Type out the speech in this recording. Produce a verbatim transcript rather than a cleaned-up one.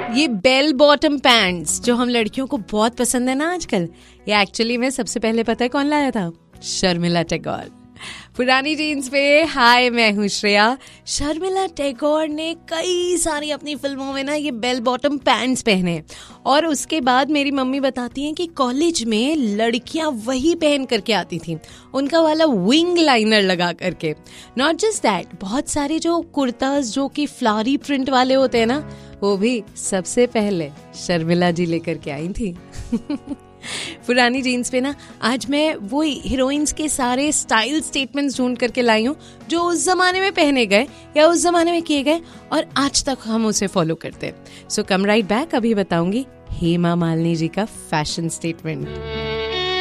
ये bell bottom pants जो हम लड़कियों को बहुत पसंद है ना आजकल, ये एक्चुअली में सबसे पहले पता है कौन लाया था? शर्मिला टैगोर। पुरानी जीन्स पे हाय, मैं हूँ श्रेया। शर्मिला टैगोर ने कई सारी अपनी फिल्मों में ना ये बेल बॉटम पैंट्स पहने, और उसके बाद मेरी मम्मी बताती हैं कि कॉलेज में लड़कियां वही पहन करके आती थी, उनका वाला विंग लाइनर लगा करके। नॉट जस्ट दैट, बहुत सारे जो कुर्ताज जो कि फ्लावरी प्रिंट वाले होते हैं ना, वो भी सबसे पहले शर्मिला जी लेकर के आई थी। पुरानी जीन्स पे ना आज मैं वो हीरोइंस के सारे स्टाइल स्टेटमेंट्स ढूंढ करके लाई हूँ जो उस जमाने में पहने गए या उस जमाने में किए गए और आज तक हम उसे फॉलो करते हैं। सो कम राइट बैक, अभी बताऊंगी हेमा मालिनी जी का फैशन स्टेटमेंट।